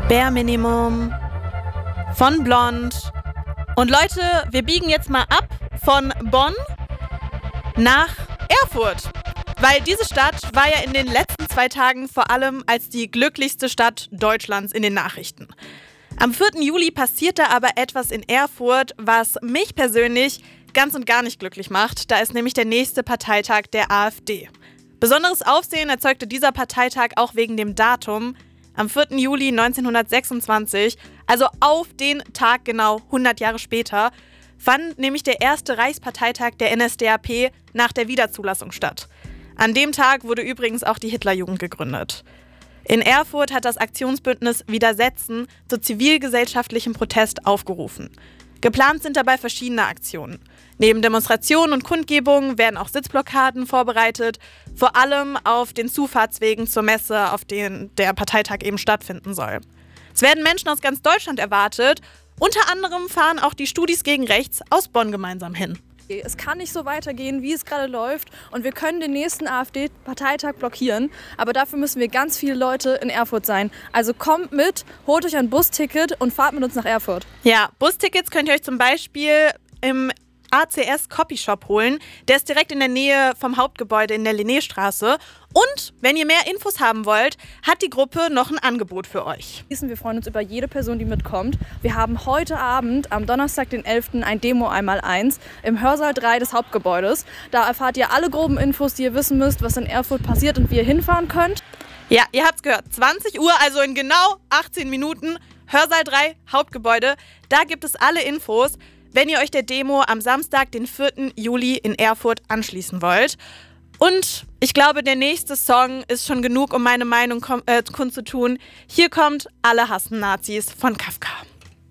Bare Minimum von Blond. Und Leute, wir biegen jetzt mal ab von Bonn nach Erfurt. Weil diese Stadt war ja in den letzten 2 Tagen vor allem als die glücklichste Stadt Deutschlands in den Nachrichten. Am 4. Juli passierte aber etwas in Erfurt, was mich persönlich ganz und gar nicht glücklich macht. Da ist nämlich der nächste Parteitag der AfD. Besonderes Aufsehen erzeugte dieser Parteitag auch wegen dem Datum. Am 4. Juli 1926, also auf den Tag genau 100 Jahre später, fand nämlich der erste Reichsparteitag der NSDAP nach der Wiederzulassung statt. An dem Tag wurde übrigens auch die Hitlerjugend gegründet. In Erfurt hat das Aktionsbündnis Widersetzen zu zivilgesellschaftlichem Protest aufgerufen. Geplant sind dabei verschiedene Aktionen. Neben Demonstrationen und Kundgebungen werden auch Sitzblockaden vorbereitet, vor allem auf den Zufahrtswegen zur Messe, auf denen der Parteitag eben stattfinden soll. Es werden Menschen aus ganz Deutschland erwartet. Unter anderem fahren auch die Studis gegen Rechts aus Bonn gemeinsam hin. Es kann nicht so weitergehen, wie es gerade läuft, und wir können den nächsten AfD-Parteitag blockieren, aber dafür müssen wir ganz viele Leute in Erfurt sein. Also kommt mit, holt euch ein Busticket und fahrt mit uns nach Erfurt. Ja, Bustickets könnt ihr euch zum Beispiel im ACS Copyshop holen. Der ist direkt in der Nähe vom Hauptgebäude in der Linnéstraße. Und wenn ihr mehr Infos haben wollt, hat die Gruppe noch ein Angebot für euch. Wir freuen uns über jede Person, die mitkommt. Wir haben heute Abend, am Donnerstag, den 11., ein Demo 1x1 im Hörsaal 3 des Hauptgebäudes. Da erfahrt ihr alle groben Infos, die ihr wissen müsst, was in Erfurt passiert und wie ihr hinfahren könnt. Ja, ihr habt's gehört. 20 Uhr, also in genau 18 Minuten, Hörsaal 3, Hauptgebäude. Da gibt es alle Infos, wenn ihr euch der Demo am Samstag, den 4. Juli in Erfurt anschließen wollt. Und ich glaube, der nächste Song ist schon genug, um meine Meinung kundzutun. Hier kommt Alle hassen Nazis von Kafka.